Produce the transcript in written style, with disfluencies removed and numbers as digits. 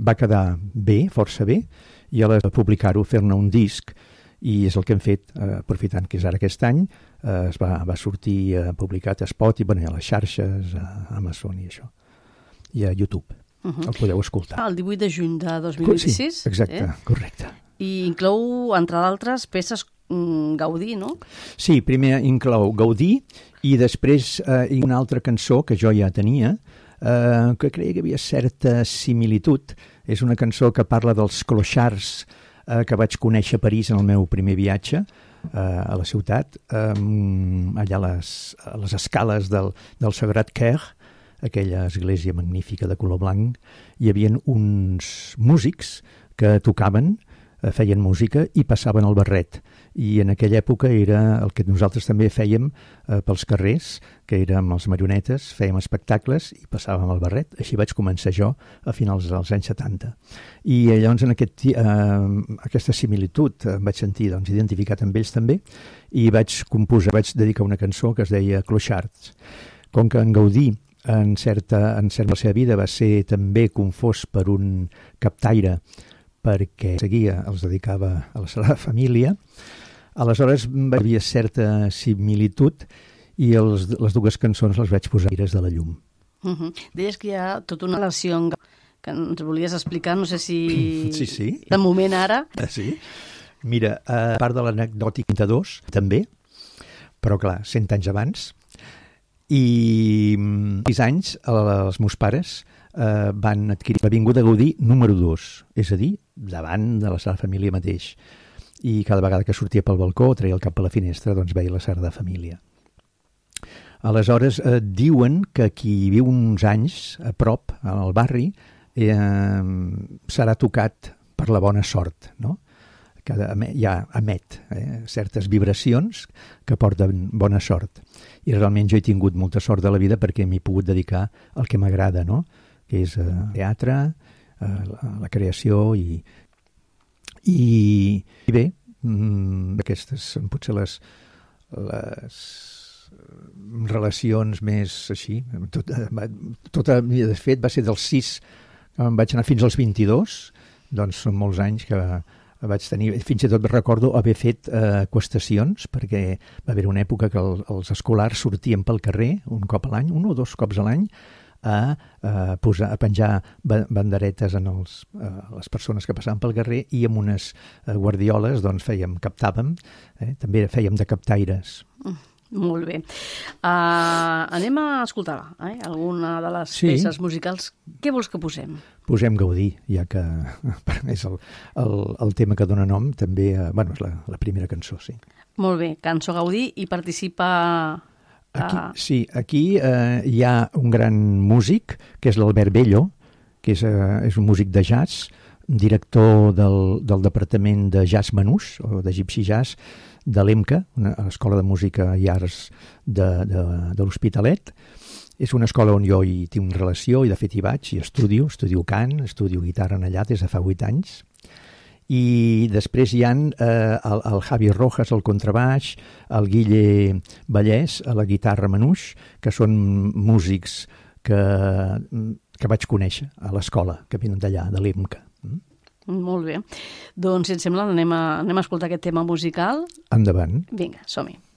va quedar bé, força bé, i a l'hora de publicar-ho, fer-ne un disc, i és el que hem fet, aprofitant que és ara aquest any, va sortir publicat a Spotify, a les xarxes, a Amazon i això, i a YouTube. El podeu escoltar. El 18 de juny de 2026. Sí, exacte, correcte. I inclou, entre d'altres, peces Gaudí, no? Sí, primer inclou Gaudí i després una altra cançó que jo ja tenia, que creia que hi havia certa similitud. És una cançó que parla dels clochards que vaig conèixer a París en el meu primer viatge a la ciutat, allà a les escales del Sagrat Cœur, aquella església magnífica de color blanc. Hi havia uns músics que tocaven, feien música i passaven el barret. I en aquella època era el que nosaltres també fèiem pels carrers, que érem els marionetes, fèiem espectacles i passàvem el barret. Així vaig començar jo a finals dels anys 70. I llavors en aquesta similitud em vaig sentir identificat amb ells també i vaig dedicar una cançó que es deia Clochards. Com que en Gaudí en certa la seva vida va ser també confós per un captaire perquè els dedicava a la Sagrada Família. Aleshores hi havia certa similitud i les dues cançons les vaig posar aires de la llum. Deies que hi ha tota una relació que ens volies explicar, no sé si Sí. de moment ara. Sí. Mira, a part de l'anecdòtic 22, també, però clar, 100 anys abans, i 6 anys els meus pares van adquirir l'Avinguda Gaudí número 2, és a dir, davant de la Sagrada Família mateix. I cada vegada que sortia pel balcó, treia el cap a la finestra, doncs veia la Sagrada Família. Aleshores, diuen que qui viu uns anys a prop, al barri, serà tocat per la bona sort, no? Que ja emet certes vibracions que porten bona sort. I realment jo he tingut molta sort de la vida perquè m'he pogut dedicar al que m'agrada, no? Que és teatre, la creació i bé, aquestes són potser les relacions més així. De fet, va ser dels 6 que em vaig anar fins als 22, doncs són molts anys que vaig tenir. Fins i tot recordo haver fet qüestacions, perquè va haver una època que els escolars sortien pel carrer un cop a l'any, un o dos cops a l'any, a penjar banderetes a les persones que passaven pel carrer i amb unes guardioles doncs captàvem, també fèiem de captaires. Molt bé. Anem a escoltar alguna de les peces musicals. Què vols que posem? Posem Gaudí, ja que és el tema que dona nom, també, és la primera cançó, sí. Molt bé, cançó Gaudí, i participa... Aquí hi ha un gran músic, que és l'Albert Bello, que és un músic de jazz, director del departament de jazz manús, o de gypsy jazz, de l'EMCA, l'Escola de Música i Arts de l'Hospitalet. És una escola on jo hi tinc relació i de fet hi vaig i estudio cant, estudio guitarra allà des de fa 8 anys. I després hi ha el Javi Rojas al contrabaix, el Guille Vallès a la guitarra manús, que són músics que vaig conèixer a l'escola, que venen d'allà, de l'EMCA. Molt bé. Doncs, si et sembla, anem a escoltar aquest tema musical. Endavant. Vinga, som-hi.